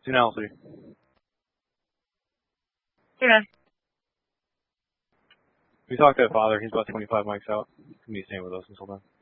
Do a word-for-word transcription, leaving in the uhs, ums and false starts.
Now, three. Hey, man. We talked to the father. He's about twenty-five mics out. He's going to be staying with us until then.